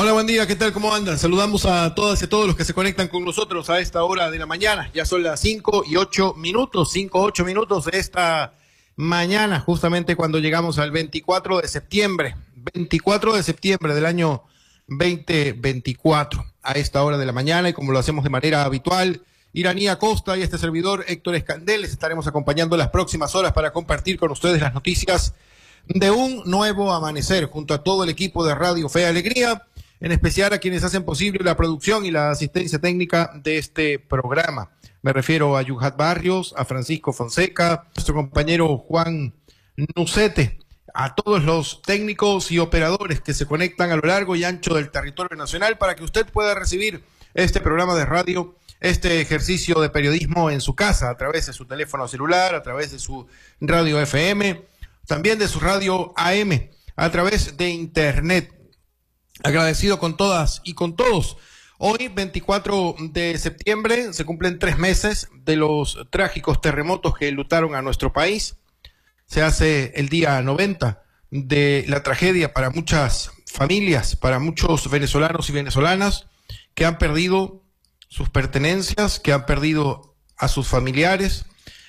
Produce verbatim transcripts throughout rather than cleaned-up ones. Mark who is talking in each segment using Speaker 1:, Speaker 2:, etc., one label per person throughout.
Speaker 1: Hola, buen día, ¿qué tal? ¿Cómo andan? Saludamos a todas y a todos los que se conectan con nosotros a esta hora de la mañana. Ya son las cinco y ocho minutos, cinco, ocho minutos de esta mañana, justamente cuando llegamos al veinticuatro de septiembre, veinticuatro de septiembre del año veinte veinticuatro, a esta hora de la mañana, y como lo hacemos de manera habitual, Iranía Costa y este servidor Héctor Escandel les estaremos acompañando las próximas horas para compartir con ustedes las noticias de un nuevo amanecer, junto a todo el equipo de Radio Fe y Alegría, en especial a quienes hacen posible la producción y la asistencia técnica de este programa. Me refiero a Yuhat Barrios, a Francisco Fonseca, nuestro compañero Juan Nucete, a todos los técnicos y operadores que se conectan a lo largo y ancho del territorio nacional para que usted pueda recibir este programa de radio, este ejercicio de periodismo en su casa, a través de su teléfono celular, a través de su radio F M, también de su radio A M, a través de internet. Agradecido con todas y con todos. Hoy, veinticuatro de septiembre, se cumplen tres meses de los trágicos terremotos que enlutaron a nuestro país. Se hace el día noventa de la tragedia para muchas familias, para muchos venezolanos y venezolanas que han perdido sus pertenencias, que han perdido a sus familiares.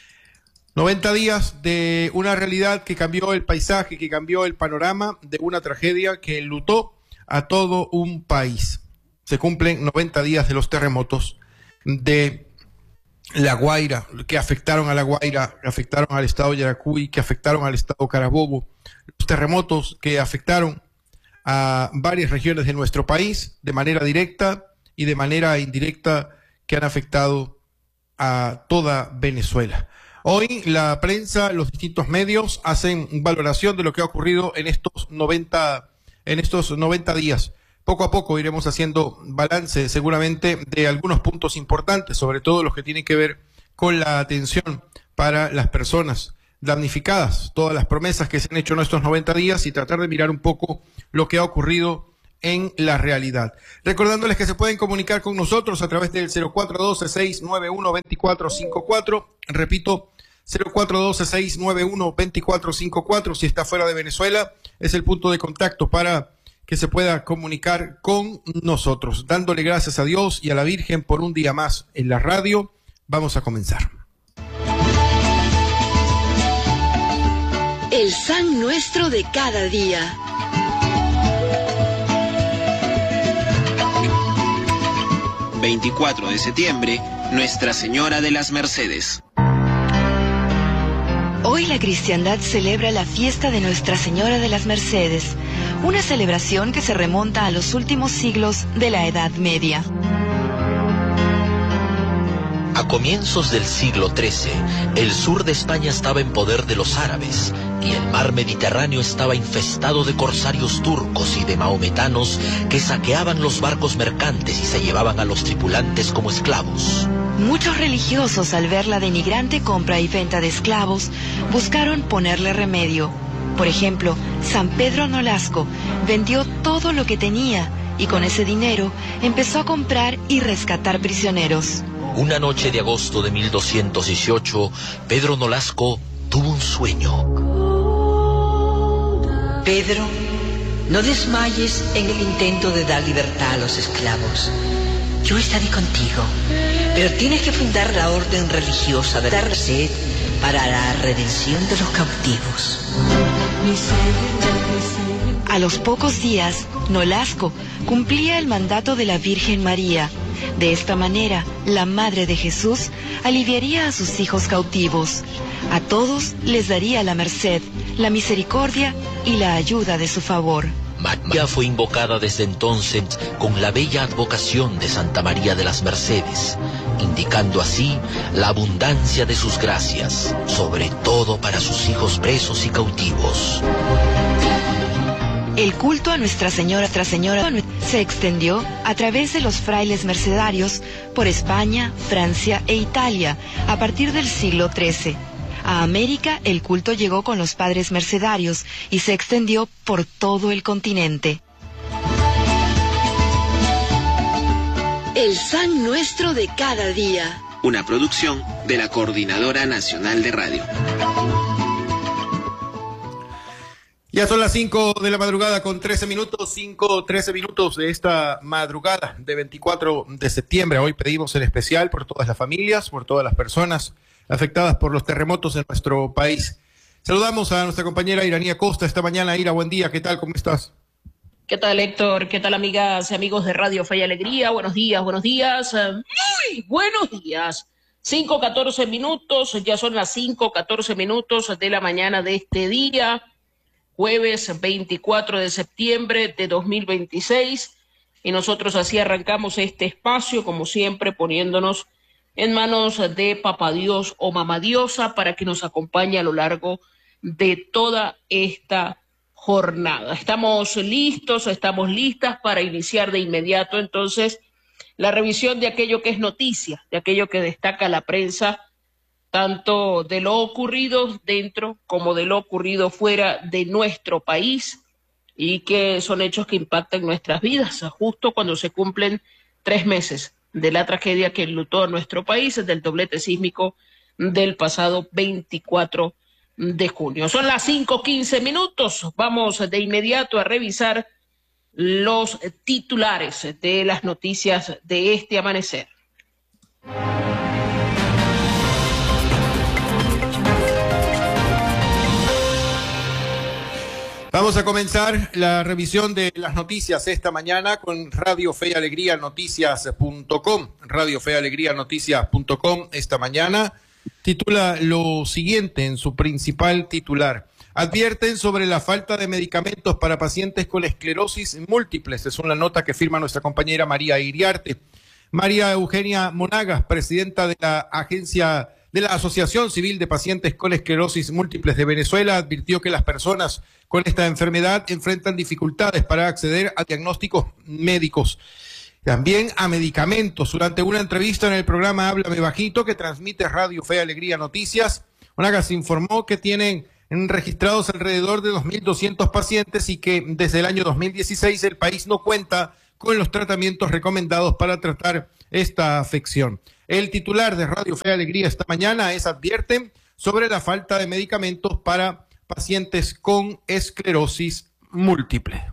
Speaker 1: noventa días de una realidad que cambió el paisaje, que cambió el panorama, de una tragedia que enlutó a todo un país. Se cumplen noventa días de los terremotos de La Guaira, que afectaron a La Guaira, que afectaron al estado Yaracuy, que afectaron al estado Carabobo. Los terremotos que afectaron a varias regiones de nuestro país de manera directa y de manera indirecta, que han afectado a toda Venezuela. Hoy la prensa, los distintos medios hacen valoración de lo que ha ocurrido en estos noventa en estos noventa días. Poco a poco iremos haciendo balance seguramente de algunos puntos importantes, sobre todo los que tienen que ver con la atención para las personas damnificadas, todas las promesas que se han hecho en estos noventa días, y tratar de mirar un poco lo que ha ocurrido en la realidad. Recordándoles que se pueden comunicar con nosotros a través del cero cuatro uno dos, seis nueve uno, dos cuatro cinco cuatro, repito, cero cuatro uno dos, seis nueve uno, dos cuatro cinco cuatro. Si está fuera de Venezuela, es el punto de contacto para que se pueda comunicar con nosotros. Dándole gracias a Dios y a la Virgen por un día más en la radio, vamos a comenzar.
Speaker 2: El San Nuestro de cada día.
Speaker 3: veinticuatro de septiembre, Nuestra Señora de las Mercedes.
Speaker 2: Hoy la cristiandad celebra la fiesta de Nuestra Señora de las Mercedes, una celebración que se remonta a los últimos siglos de la Edad Media.
Speaker 4: A comienzos del siglo trece, el sur de España estaba en poder de los árabes y el mar Mediterráneo estaba infestado de corsarios turcos y de mahometanos que saqueaban los barcos mercantes y se llevaban a los tripulantes como esclavos.
Speaker 2: Muchos religiosos, al ver la denigrante compra y venta de esclavos, buscaron ponerle remedio. Por ejemplo, San Pedro Nolasco vendió todo lo que tenía y con ese dinero empezó a comprar y rescatar prisioneros.
Speaker 4: Una noche de agosto de mil doscientos dieciocho, Pedro Nolasco tuvo un sueño.
Speaker 5: Pedro, no desmayes en el intento de dar libertad a los esclavos. Yo estaré contigo, pero tienes que fundar la orden religiosa de la Merced para la redención de los cautivos.
Speaker 2: A los pocos días, Nolasco cumplía el mandato de la Virgen María. De esta manera, la Madre de Jesús aliviaría a sus hijos cautivos. A todos les daría la merced, la misericordia y la ayuda de su favor.
Speaker 4: María fue invocada desde entonces con la bella advocación de Santa María de las Mercedes, indicando así la abundancia de sus gracias, sobre todo para sus hijos presos y cautivos.
Speaker 2: El culto a Nuestra Señora Nuestra Señora se extendió a través de los frailes mercedarios por España, Francia e Italia a partir del siglo trece. A América el culto llegó con los padres mercedarios y se extendió por todo el continente. El San Nuestro de cada día.
Speaker 3: Una producción de la Coordinadora Nacional de Radio.
Speaker 1: Ya son las cinco de la madrugada con trece minutos, cinco, trece minutos de esta madrugada de veinticuatro de septiembre. Hoy pedimos en especial por todas las familias, por todas las personas afectadas por los terremotos en nuestro país. Saludamos a nuestra compañera Iranía Costa esta mañana. Ira, buen día, ¿qué tal? ¿Cómo estás?
Speaker 6: ¿Qué tal, Héctor? ¿Qué tal, amigas y amigos de Radio Fe y Alegría? Buenos días, buenos días, muy buenos días. cinco, catorce minutos, ya son las cinco, catorce minutos de la mañana de este día. Jueves veinticuatro de septiembre de dos mil veintiséis, y nosotros así arrancamos este espacio, como siempre, poniéndonos en manos de Papá Dios o Mamá Diosa para que nos acompañe a lo largo de toda esta jornada. Estamos listos, estamos listas para iniciar de inmediato entonces la revisión de aquello que es noticia, de aquello que destaca la prensa, tanto de lo ocurrido dentro como de lo ocurrido fuera de nuestro país, y que son hechos que impactan nuestras vidas, justo cuando se cumplen tres meses de la tragedia que enlutó a nuestro país, del doblete sísmico del pasado veinticuatro de junio. Son las cinco, quince minutos, vamos de inmediato a revisar los titulares de las noticias de este amanecer.
Speaker 1: Vamos a comenzar la revisión de las noticias esta mañana con Radio Fe y Alegría Noticias punto com. Radio Fe y Alegría Noticias punto com esta mañana titula lo siguiente en su principal titular. Advierten sobre la falta de medicamentos para pacientes con esclerosis múltiples. Es una nota que firma nuestra compañera María Iriarte. María Eugenia Monagas, presidenta de la agencia de la Asociación Civil de Pacientes con Esclerosis Múltiples de Venezuela, advirtió que las personas con esta enfermedad enfrentan dificultades para acceder a diagnósticos médicos, también a medicamentos. Durante una entrevista en el programa Háblame Bajito, que transmite Radio Fe y Alegría Noticias, Monagas informó que tienen registrados alrededor de dos mil doscientos pacientes y que desde el año dos mil dieciséis el país no cuenta con los tratamientos recomendados para tratar esta afección. El titular de Radio Fe y Alegría esta mañana es advierten sobre la falta de medicamentos para pacientes con esclerosis múltiple.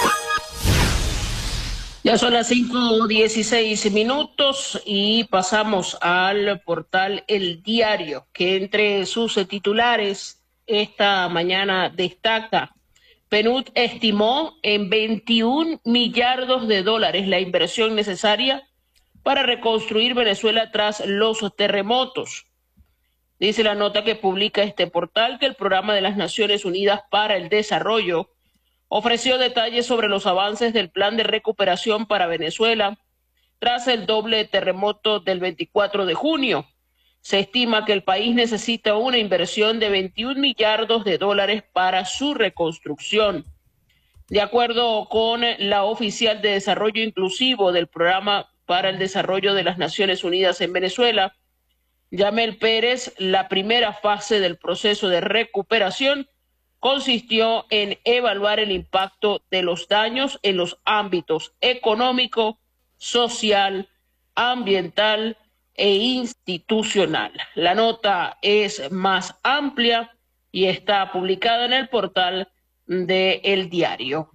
Speaker 6: Ya son las cinco dieciséis minutos y pasamos al portal El Diario, que entre sus titulares esta mañana destaca: P N U D estimó en veintiún millardos de dólares la inversión necesaria para reconstruir Venezuela tras los terremotos. Dice la nota que publica este portal que el Programa de las Naciones Unidas para el Desarrollo ofreció detalles sobre los avances del plan de recuperación para Venezuela tras el doble terremoto del veinticuatro de junio. Se estima que el país necesita una inversión de veintiún millardos de dólares para su reconstrucción. De acuerdo con la oficial de Desarrollo Inclusivo del Programa para el Desarrollo de las Naciones Unidas en Venezuela, Yamel Pérez, la primera fase del proceso de recuperación consistió en evaluar el impacto de los daños en los ámbitos económico, social, ambiental e institucional. La nota es más amplia y está publicada en el portal de El Diario.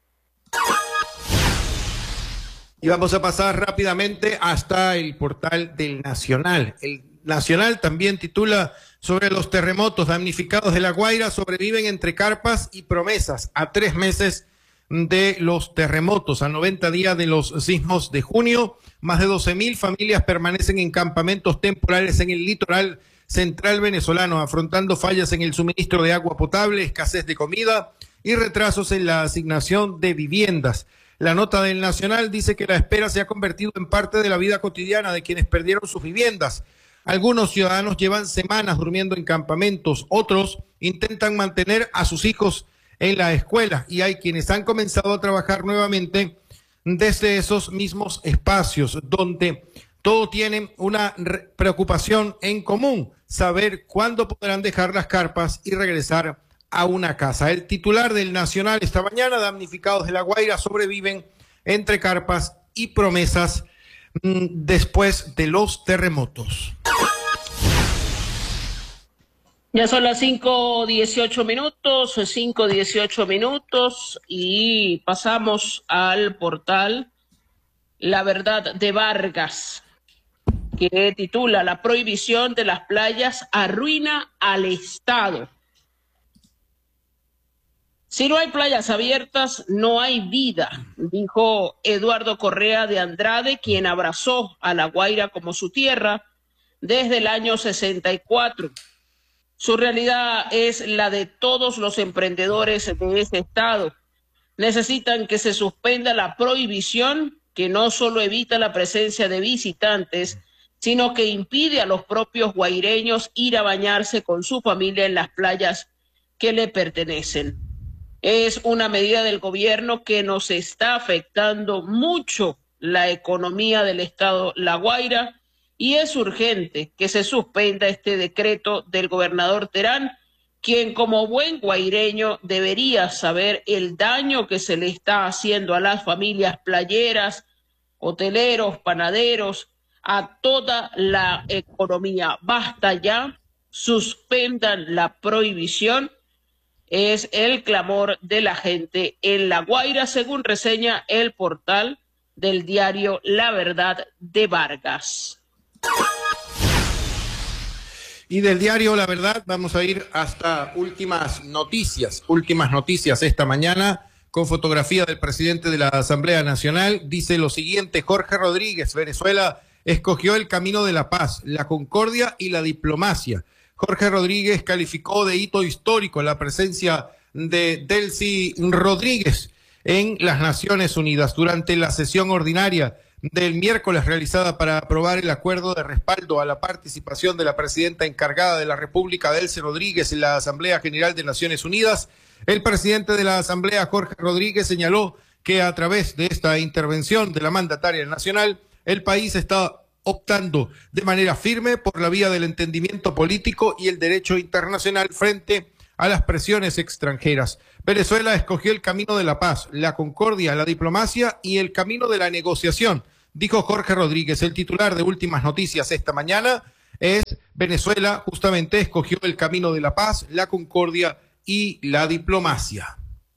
Speaker 1: Y vamos a pasar rápidamente hasta el portal del Nacional. El Nacional también titula sobre los terremotos damnificados de La Guaira, sobreviven entre carpas y promesas a tres meses de los terremotos. A noventa días de los sismos de junio, más de doce mil familias permanecen en campamentos temporales en el litoral central venezolano, afrontando fallas en el suministro de agua potable, escasez de comida y retrasos en la asignación de viviendas. La nota del Nacional dice que la espera se ha convertido en parte de la vida cotidiana de quienes perdieron sus viviendas. Algunos ciudadanos llevan semanas durmiendo en campamentos, otros intentan mantener a sus hijos en la escuela y hay quienes han comenzado a trabajar nuevamente desde esos mismos espacios donde todos tienen una preocupación en común, saber cuándo podrán dejar las carpas y regresar a una casa. El titular del Nacional esta mañana: damnificados de La Guaira sobreviven entre carpas y promesas mmm, después de los terremotos.
Speaker 6: Ya son las cinco dieciocho minutos, cinco dieciocho minutos y pasamos al portal La Verdad de Vargas, que titula La prohibición de las playas arruina al Estado. Si no hay playas abiertas, no hay vida, dijo Eduardo Correa de Andrade, quien abrazó a La Guaira como su tierra desde el año sesenta y cuatro. Su realidad es la de todos los emprendedores de ese estado. Necesitan que se suspenda la prohibición que no solo evita la presencia de visitantes, sino que impide a los propios guaireños ir a bañarse con su familia en las playas que le pertenecen. Es una medida del gobierno que nos está afectando mucho la economía del estado La Guaira, y es urgente que se suspenda este decreto del gobernador Terán, quien como buen guaireño debería saber el daño que se le está haciendo a las familias playeras, hoteleros, panaderos, a toda la economía. Basta ya, suspendan la prohibición, es el clamor de la gente en La Guaira, según reseña el portal del diario La Verdad de Vargas.
Speaker 1: Y del diario La Verdad vamos a ir hasta últimas noticias, últimas noticias esta mañana con fotografía del presidente de la Asamblea Nacional. Dice lo siguiente: Jorge Rodríguez, Venezuela escogió el camino de la paz, la concordia y la diplomacia. Jorge Rodríguez calificó de hito histórico la presencia de Delcy Rodríguez en las Naciones Unidas durante la sesión ordinaria del miércoles realizada para aprobar el acuerdo de respaldo a la participación de la presidenta encargada de la República, Delcy Rodríguez, en la Asamblea General de Naciones Unidas. El presidente de la Asamblea, Jorge Rodríguez, señaló que a través de esta intervención de la mandataria nacional, el país está optando de manera firme por la vía del entendimiento político y el derecho internacional frente a las presiones extranjeras. Venezuela escogió el camino de la paz, la concordia, la diplomacia y el camino de la negociación, dijo Jorge Rodríguez. El titular de Últimas Noticias esta mañana es: Venezuela justamente escogió el camino de la paz, la concordia y la diplomacia.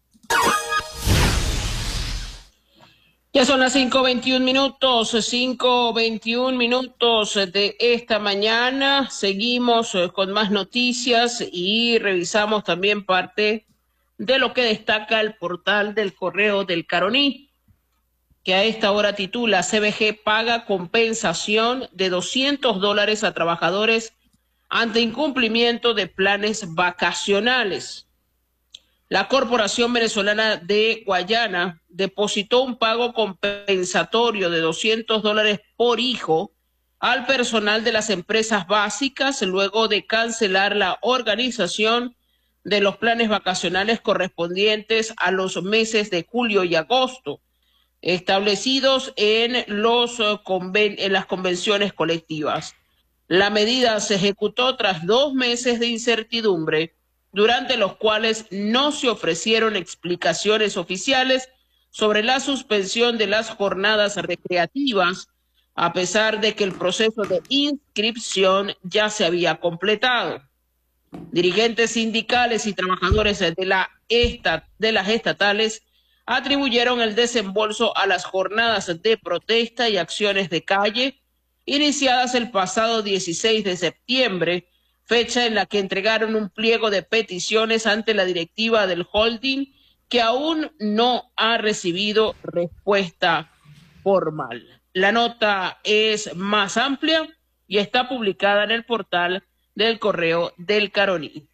Speaker 6: Ya son las cinco veintiún minutos, cinco veintiún minutos de esta mañana. Seguimos con más noticias y revisamos también parte de lo que destaca el portal del Correo del Caroní, que a esta hora titula: C B G paga compensación de doscientos dólares a trabajadores ante incumplimiento de planes vacacionales. La Corporación Venezolana de Guayana depositó un pago compensatorio de doscientos dólares por hijo al personal de las empresas básicas luego de cancelar la organización de los planes vacacionales correspondientes a los meses de julio y agosto, establecidos en, los conven- en las convenciones colectivas. La medida se ejecutó tras dos meses de incertidumbre, durante los cuales no se ofrecieron explicaciones oficiales sobre la suspensión de las jornadas recreativas, a pesar de que el proceso de inscripción ya se había completado. Dirigentes sindicales y trabajadores de, la esta, de las estatales atribuyeron el desembolso a las jornadas de protesta y acciones de calle iniciadas el pasado dieciséis de septiembre, fecha en la que entregaron un pliego de peticiones ante la directiva del holding, que aún no ha recibido respuesta formal. La nota es más amplia y está publicada en el portal del Correo del Caroní.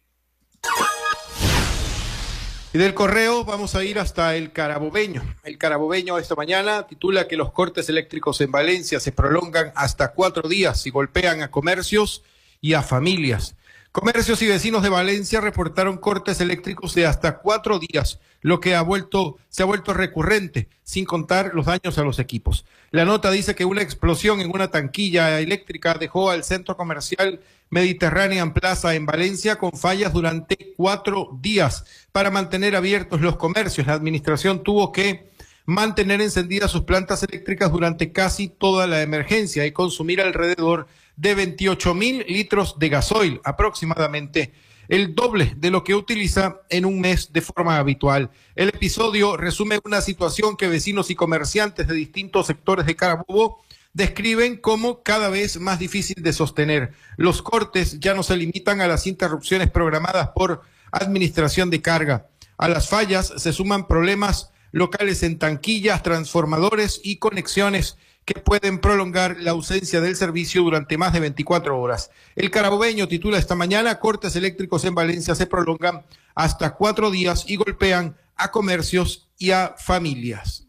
Speaker 1: Y del Correo vamos a ir hasta el Carabobeño. El Carabobeño esta mañana titula que los cortes eléctricos en Valencia se prolongan hasta cuatro días y golpean a comercios y a familias. Comercios y vecinos de Valencia reportaron cortes eléctricos de hasta cuatro días, lo que ha vuelto, se ha vuelto recurrente, sin contar los daños a los equipos. La nota dice que una explosión en una tanquilla eléctrica dejó al centro comercial Mediterranean Plaza en Valencia con fallas durante cuatro días. Para mantener abiertos los comercios, la administración tuvo que mantener encendidas sus plantas eléctricas durante casi toda la emergencia y consumir alrededor de veintiocho mil litros de gasoil aproximadamente el doble de lo que utiliza en un mes de forma habitual. El episodio resume una situación que vecinos y comerciantes de distintos sectores de Carabobo describen como cada vez más difícil de sostener. Los cortes ya no se limitan a las interrupciones programadas por administración de carga. A las fallas se suman problemas locales en tanquillas, transformadores y conexiones que pueden prolongar la ausencia del servicio durante más de veinticuatro horas. El carabobeño titula esta mañana: cortes eléctricos en Valencia se prolongan hasta cuatro días y golpean a comercios y a familias.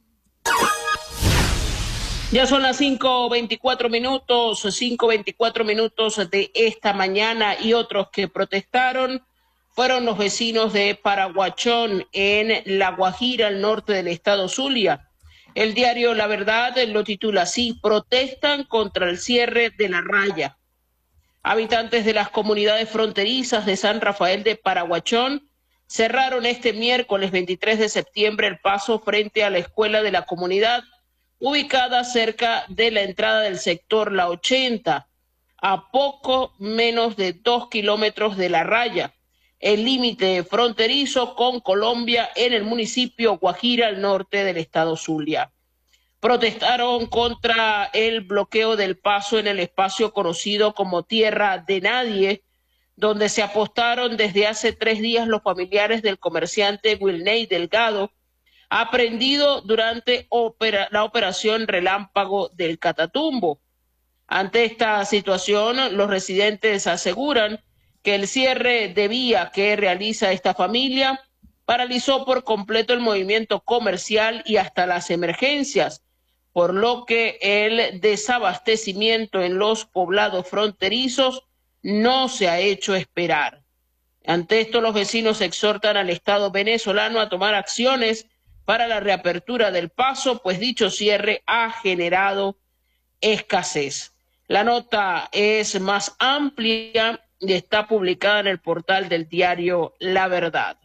Speaker 6: Ya son las cinco veinticuatro minutos, cinco veinticuatro minutos de esta mañana, y otros que protestaron fueron los vecinos de Paraguachón, en La Guajira, al norte del estado Zulia. El diario La Verdad lo titula así: protestan contra el cierre de la raya. Habitantes de las comunidades fronterizas de San Rafael de Paraguachón cerraron este miércoles veintitrés de septiembre el paso frente a la escuela de la comunidad, ubicada cerca de la entrada del sector La ochenta, a poco menos de dos kilómetros de la raya, el límite fronterizo con Colombia, en el municipio Guajira, al norte del estado Zulia. Protestaron contra el bloqueo del paso en el espacio conocido como Tierra de Nadie, donde se apostaron desde hace tres días los familiares del comerciante Wilney Delgado, aprehendido durante opera, la operación Relámpago del Catatumbo. Ante esta situación, los residentes aseguran que el cierre de vía que realiza esta familia paralizó por completo el movimiento comercial y hasta las emergencias, por lo que el desabastecimiento en los poblados fronterizos no se ha hecho esperar. Ante esto, los vecinos exhortan al Estado venezolano a tomar acciones para la reapertura del paso, pues dicho cierre ha generado escasez. La nota es más amplia y está publicada en el portal del diario La Verdad.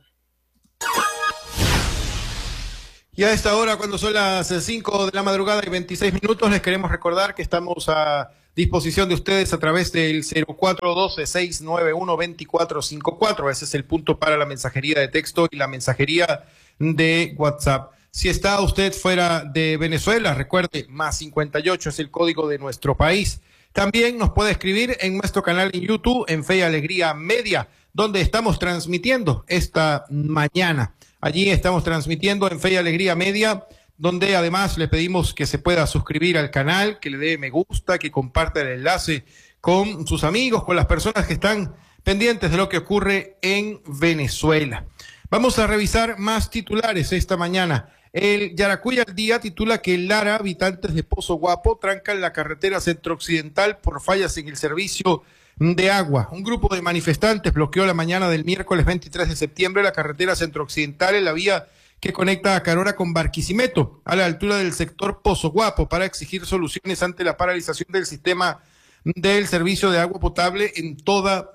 Speaker 1: Y a esta hora, cuando son las cinco de la madrugada y veintiséis minutos, les queremos recordar que estamos a disposición de ustedes a través del cero cuatro uno dos, seis nueve uno, dos cuatro cinco cuatro. Ese es el punto para la mensajería de texto y la mensajería de WhatsApp. Si está usted fuera de Venezuela, recuerde, más cincuenta y ocho es el código de nuestro país. También nos puede escribir en nuestro canal en YouTube, en Fe y Alegría Media, donde estamos transmitiendo esta mañana. Allí estamos transmitiendo en Fe y Alegría Media, donde además le pedimos que se pueda suscribir al canal, que le dé me gusta, que comparta el enlace con sus amigos, con las personas que están pendientes de lo que ocurre en Venezuela. Vamos a revisar más titulares esta mañana. El Yaracuy al Día titula que en Lara, habitantes de Pozo Guapo trancan la carretera centro-occidental por fallas en el servicio de agua. Un grupo de manifestantes bloqueó la mañana del miércoles veintitrés de septiembre la carretera centro-occidental en la vía que conecta a Carora con Barquisimeto, a la altura del sector Pozo Guapo, para exigir soluciones ante la paralización del sistema del servicio de agua potable en toda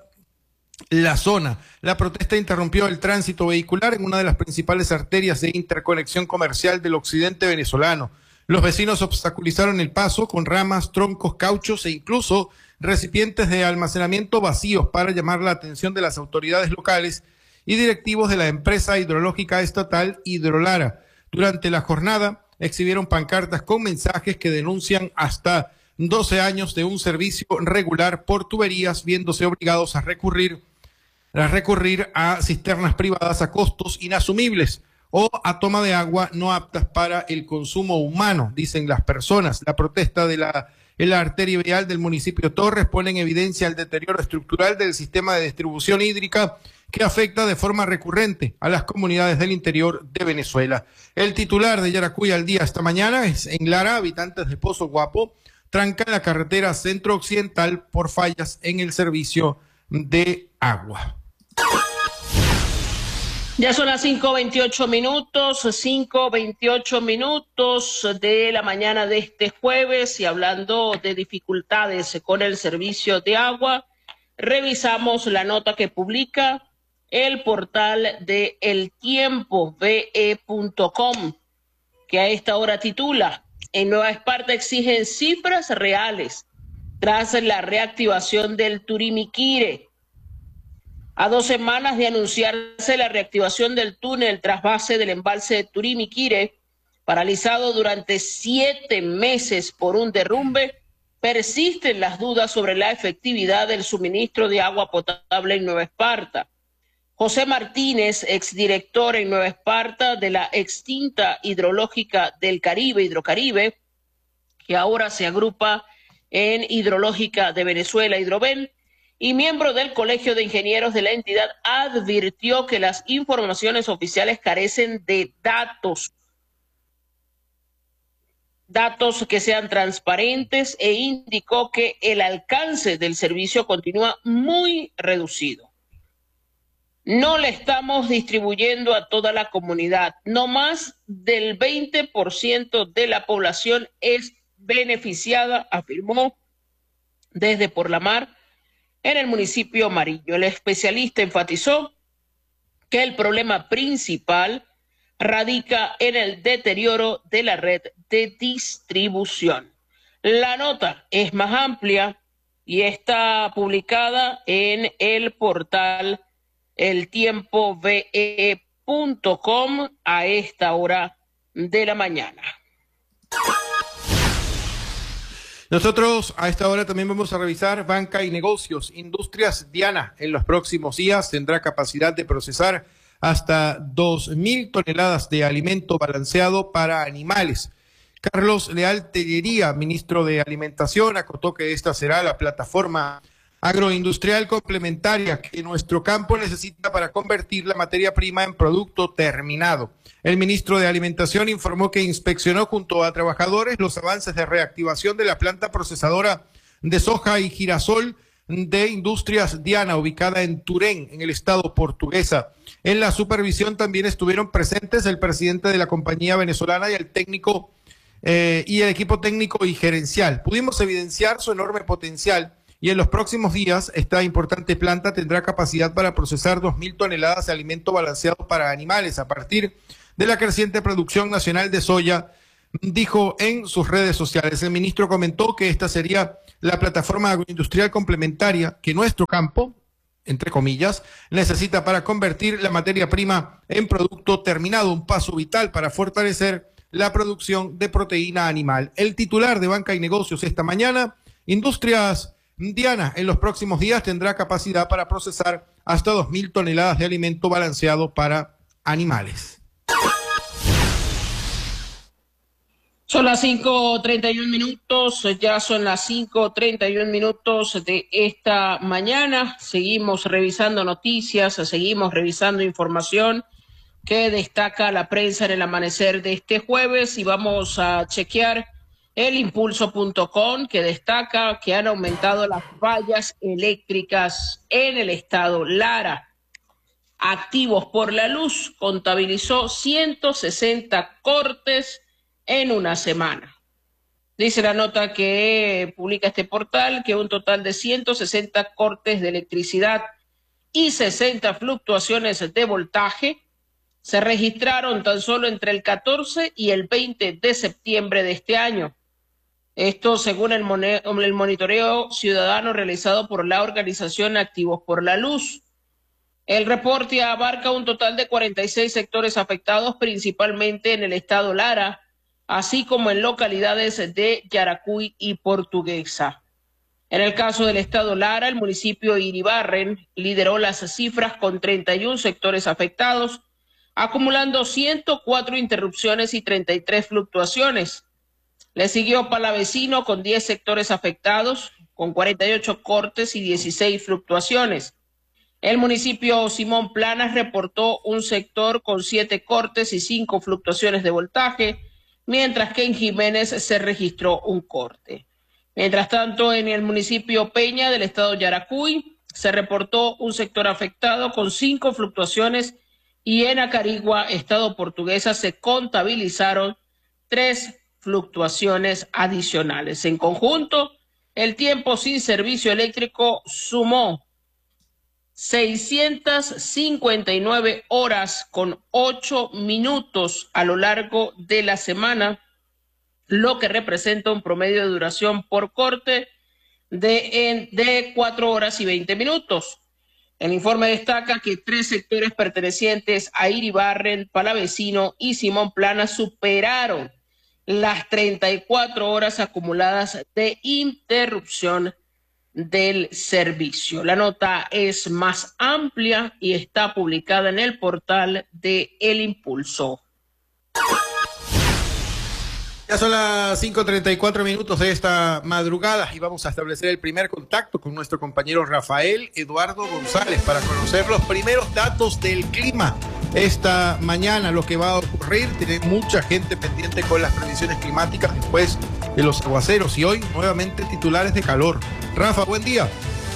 Speaker 1: la zona. La protesta interrumpió el tránsito vehicular en una de las principales arterias de interconexión comercial del occidente venezolano. Los vecinos obstaculizaron el paso con ramas, troncos, cauchos e incluso recipientes de almacenamiento vacíos para llamar la atención de las autoridades locales y directivos de la empresa hidrológica estatal Hidrolara. Durante la jornada exhibieron pancartas con mensajes que denuncian hasta doce años de un servicio regular por tuberías, viéndose obligados a recurrir, a recurrir a cisternas privadas a costos inasumibles o a toma de agua no aptas para el consumo humano, dicen las personas. La protesta de la, en la arteria vial del municipio Torres pone en evidencia el deterioro estructural del sistema de distribución hídrica que afecta de forma recurrente a las comunidades del interior de Venezuela. El titular de Yaracuy al Día esta mañana es: en Lara, habitantes de Pozo Guapo trancan la carretera centro-occidental por fallas en el servicio de agua.
Speaker 6: Ya son las cinco veintiocho minutos, cinco veintiocho minutos de la mañana de este jueves, y hablando de dificultades con el servicio de agua, revisamos la nota que publica el portal de El Tiempo, ve e punto com, que a esta hora titula: en Nueva Esparta exigen cifras reales tras la reactivación del Turimiquire. A dos semanas de anunciarse la reactivación del túnel trasvase del embalse de Turimiquire, paralizado durante siete meses por un derrumbe, persisten las dudas sobre la efectividad del suministro de agua potable en Nueva Esparta. José Martínez, exdirector en Nueva Esparta de la extinta Hidrológica del Caribe, Hidrocaribe, que ahora se agrupa en Hidrológica de Venezuela, Hidroven, y miembro del Colegio de Ingenieros de la entidad, advirtió que las informaciones oficiales carecen de datos, datos que sean transparentes, e indicó que el alcance del servicio continúa muy reducido. No le estamos distribuyendo a toda la comunidad. No más del veinte por ciento de la población es beneficiada, afirmó desde Por la Mar, en el municipio Mariño. El especialista enfatizó que el problema principal radica en el deterioro de la red de distribución. La nota es más amplia y está publicada en el portal el tiempo v e punto com a esta hora de la mañana.
Speaker 1: Nosotros a esta hora también vamos a revisar banca y negocios. Industrias Diana en los próximos días tendrá capacidad de procesar hasta dos mil toneladas de alimento balanceado para animales. Carlos Leal Tellería, ministro de Alimentación, acotó que esta será la plataforma agroindustrial complementaria que nuestro campo necesita para convertir la materia prima en producto terminado. El ministro de Alimentación informó que inspeccionó junto a trabajadores los avances de reactivación de la planta procesadora de soja y girasol de Industrias Diana, ubicada en Turén, en el estado portuguesa. En la supervisión también estuvieron presentes el presidente de la compañía venezolana y el técnico eh, y el equipo técnico y gerencial. Pudimos evidenciar su enorme potencial y en los próximos días esta importante planta tendrá capacidad para procesar dos mil toneladas de alimento balanceado para animales a partir de la creciente producción nacional de soya, dijo en sus redes sociales. El ministro comentó que esta sería la plataforma agroindustrial complementaria que nuestro campo, entre comillas, necesita para convertir la materia prima en producto terminado, un paso vital para fortalecer la producción de proteína animal. El titular de Banca y Negocios esta mañana, Industrias Diana en los próximos días tendrá capacidad para procesar hasta dos mil toneladas de alimento balanceado para animales.
Speaker 6: Son las cinco treinta y un minutos, ya son las cinco treinta y un minutos de esta mañana. Seguimos revisando noticias, seguimos revisando información que destaca la prensa en el amanecer de este jueves y vamos a chequear el impulso punto com, que destaca que han aumentado las fallas eléctricas en el estado Lara. Activos por la Luz contabilizó ciento sesenta cortes en una semana. Dice la nota que publica este portal que un total de ciento sesenta cortes de electricidad y sesenta fluctuaciones de voltaje se registraron tan solo entre el catorce y el veinte de septiembre de este año. Esto según el, el monitoreo ciudadano realizado por la organización Activos por la Luz. El reporte abarca un total de cuarenta y seis sectores afectados, principalmente en el estado Lara, así como en localidades de Yaracuy y Portuguesa. En el caso del estado Lara, el municipio Iribarren lideró las cifras con treinta y un sectores afectados, acumulando ciento cuatro interrupciones y treinta y tres fluctuaciones. Le siguió Palavecino con diez sectores afectados, con cuarenta y ocho cortes y dieciséis fluctuaciones. El municipio Simón Planas reportó un sector con siete cortes y cinco fluctuaciones de voltaje, mientras que en Jiménez se registró un corte. Mientras tanto, en el municipio Peña del estado Yaracuy se reportó un sector afectado con cinco fluctuaciones y en Acarigua, estado Portuguesa, se contabilizaron tres fluctuaciones adicionales. En conjunto, el tiempo sin servicio eléctrico sumó seiscientas cincuenta y nueve horas con ocho minutos a lo largo de la semana, lo que representa un promedio de duración por corte de, en, de cuatro horas y veinte minutos. El informe destaca que tres sectores pertenecientes a Iribarren, Palavecino y Simón Plana superaron las treinta y cuatro horas acumuladas de interrupción del servicio. La nota es más amplia y está publicada en el portal de El Impulso.
Speaker 1: Ya son las cinco treinta y cuatro minutos de esta madrugada y vamos a establecer el primer contacto con nuestro compañero Rafael Eduardo González para conocer los primeros datos del clima esta mañana, lo que va a ocurrir. Tiene mucha gente pendiente con las previsiones climáticas después de los aguaceros y hoy nuevamente titulares de calor. Rafa, buen día.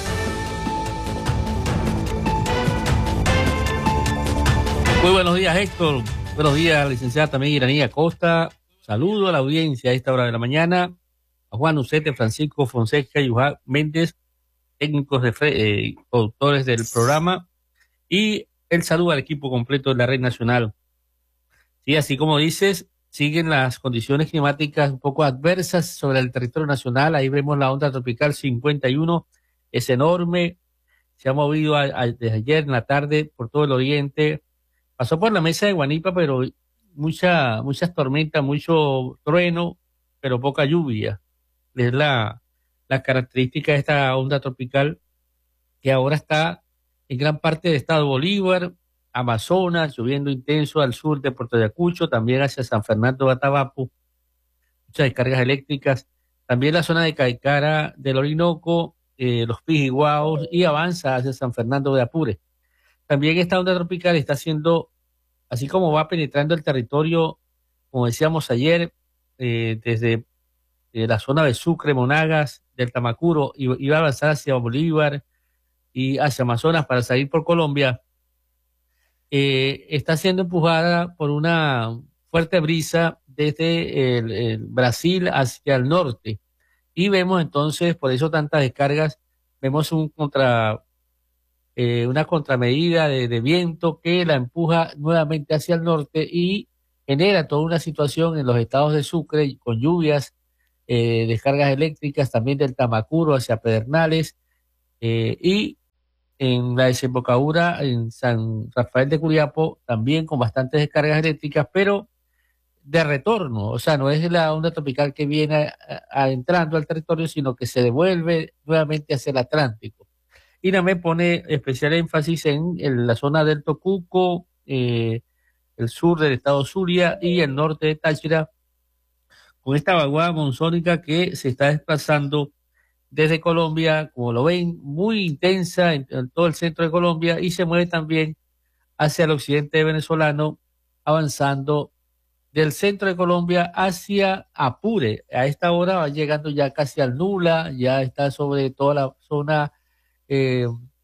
Speaker 7: Muy buenos días, Héctor. Buenos días, licenciada también Iranía Costa. Saludo a la audiencia a esta hora de la mañana, a Juan Ucete, Francisco Fonseca y Juan Méndez, técnicos de eh, productores del programa, y el saludo al equipo completo de la Red Nacional. Sí, así como dices, siguen las condiciones climáticas un poco adversas sobre el territorio nacional. Ahí vemos la onda tropical cincuenta y uno, es enorme, se ha movido a, a, desde ayer en la tarde por todo el oriente, pasó por la mesa de Guanipa, pero mucha, muchas tormentas, mucho trueno, pero poca lluvia. Es la, la característica de esta onda tropical que ahora está en gran parte del estado Bolívar, Amazonas, lloviendo intenso al sur de Puerto Ayacucho, también hacia San Fernando de Atabapo, muchas descargas eléctricas, también la zona de Caicara del Orinoco, eh, los Pijiguaos, y avanza hacia San Fernando de Apure. También esta onda tropical está haciendo, así como va penetrando el territorio, como decíamos ayer, eh, desde eh, la zona de Sucre, Monagas, del Tamacuro, y, y va a avanzar hacia Bolívar y hacia Amazonas para salir por Colombia, eh, está siendo empujada por una fuerte brisa desde el, el Brasil hacia el norte. Y vemos entonces, por eso tantas descargas, vemos un contra... Eh, una contramedida de, de viento que la empuja nuevamente hacia el norte y genera toda una situación en los estados de Sucre con lluvias, eh, descargas eléctricas también del Tamacuro hacia Pedernales, eh, y en la desembocadura en San Rafael de Curiapo también con bastantes descargas eléctricas, pero de retorno, o sea, no es la onda tropical que viene adentrando al territorio, sino que se devuelve nuevamente hacia el Atlántico. Y también pone especial énfasis en, en la zona del Tocuco, eh, el sur del estado Zulia y el norte de Táchira, con esta vaguada monzónica que se está desplazando desde Colombia, como lo ven, muy intensa en, en todo el centro de Colombia, y se mueve también hacia el occidente venezolano, avanzando del centro de Colombia hacia Apure. A esta hora va llegando ya casi al Nula, ya está sobre toda la zona Eh,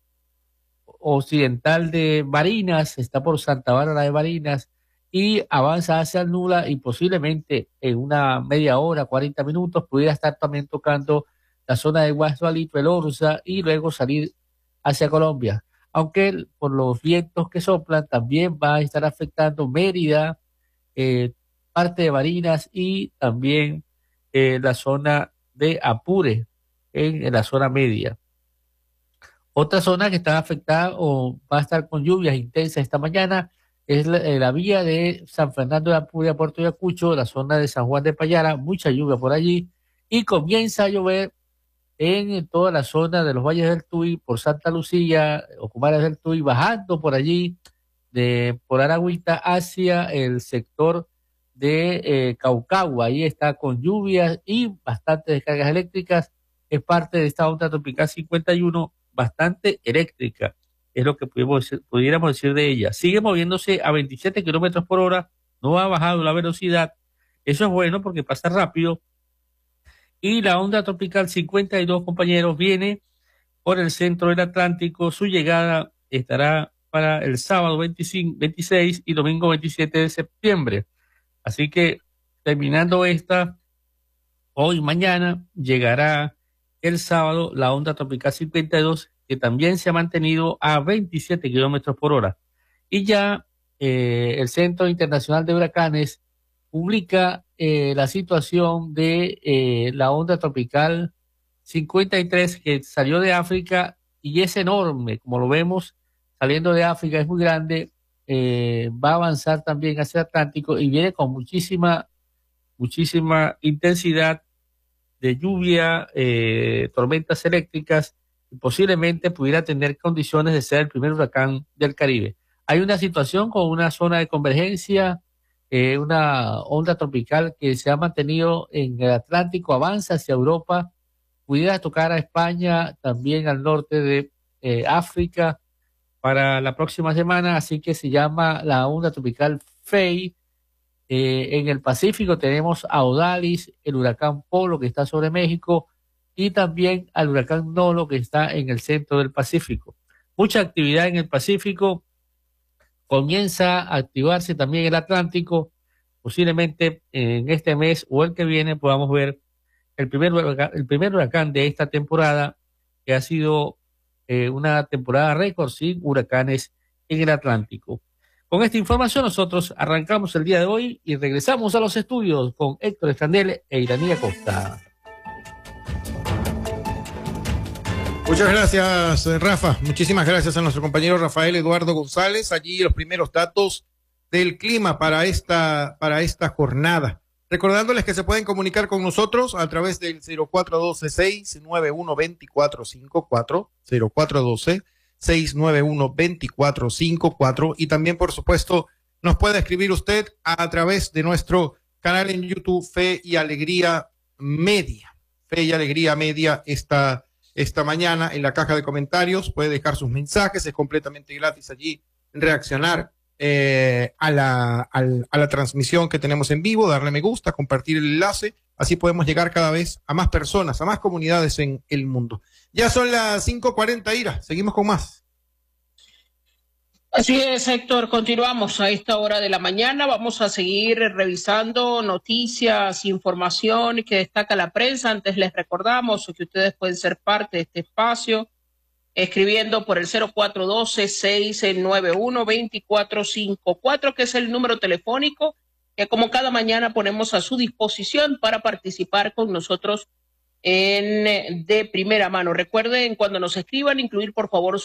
Speaker 7: occidental de Barinas, está por Santa Bárbara de Barinas y avanza hacia el Nula, y posiblemente en una media hora, cuarenta minutos, pudiera estar también tocando la zona de Guasualito, el Orza, y luego salir hacia Colombia. Aunque por los vientos que soplan también va a estar afectando Mérida, eh, parte de Barinas y también eh, la zona de Apure, en, en la zona media. Otra zona que está afectada o va a estar con lluvias intensas esta mañana es la, la vía de San Fernando de Apure a Puerto Ayacucho, la zona de San Juan de Payara, mucha lluvia por allí, y comienza a llover en toda la zona de los Valles del Tuy, por Santa Lucía, Ocumares del Tuy, bajando por allí, de por Aragüita hacia el sector de eh, Caucagua. Ahí está con lluvias y bastantes descargas eléctricas, es parte de esta onda tropical cincuenta y uno, bastante eléctrica, es lo que pudiéramos decir, pudiéramos decir de ella. Sigue moviéndose a veintisiete kilómetros por hora, no ha bajado la velocidad, eso es bueno porque pasa rápido. Y la onda tropical cincuenta y dos, compañeros, viene por el centro del Atlántico. Su llegada estará para el sábado veinticinco, veintiséis y domingo veintisiete de septiembre. Así que terminando esta, hoy mañana llegará el sábado la onda tropical cincuenta y dos, que también se ha mantenido a veintisiete kilómetros por hora. Y ya eh, el Centro Internacional de Huracanes publica eh, la situación de eh, la onda tropical cincuenta y tres, que salió de África y es enorme, como lo vemos, saliendo de África, es muy grande, eh, va a avanzar también hacia el Atlántico y viene con muchísima, muchísima intensidad de lluvia, eh, tormentas eléctricas, y posiblemente pudiera tener condiciones de ser el primer huracán del Caribe. Hay una situación con una zona de convergencia, eh, una onda tropical que se ha mantenido en el Atlántico, avanza hacia Europa, pudiera tocar a España, también al norte de eh, África para la próxima semana, así que se llama la onda tropical Fei. Eh, en el Pacífico tenemos a Odalis, el huracán Polo que está sobre México, y también al huracán Nolo que está en el centro del Pacífico. Mucha actividad en el Pacífico, comienza a activarse también el Atlántico. Posiblemente en este mes o el que viene podamos ver el primer huracán, el primer huracán de esta temporada, que ha sido eh, una temporada récord sin huracanes en el Atlántico. Con esta información nosotros arrancamos el día de hoy y regresamos a los estudios con Héctor Estandel e Iranía Costa.
Speaker 1: Muchas gracias, Rafa. Muchísimas gracias a nuestro compañero Rafael Eduardo González. Allí los primeros datos del clima para esta, para esta jornada. Recordándoles que se pueden comunicar con nosotros a través del cero cuatro uno dos, seis nueve uno, dos cuatro cinco cuatro, cero cuatro uno dos, seis nueve uno, dos cuatro cinco cuatro, y también, por supuesto, nos puede escribir usted a través de nuestro canal en YouTube Fe y Alegría Media. Fe y Alegría Media esta, esta mañana en la caja de comentarios. Puede dejar sus mensajes, es completamente gratis allí reaccionar eh, a, la, al, a la transmisión que tenemos en vivo, darle me gusta, compartir el enlace. Así podemos llegar cada vez a más personas, a más comunidades en el mundo. Ya son las cinco cuarenta, Ira. Seguimos con más.
Speaker 6: Así es, Héctor. Continuamos a esta hora de la mañana. Vamos a seguir revisando noticias, información que destaca la prensa. Antes les recordamos que ustedes pueden ser parte de este espacio escribiendo por el cero cuatro uno dos, seis nueve uno, dos cuatro cinco cuatro, que es el número telefónico que como cada mañana ponemos a su disposición para participar con nosotros en de primera mano. Recuerden, cuando nos escriban, incluir por favor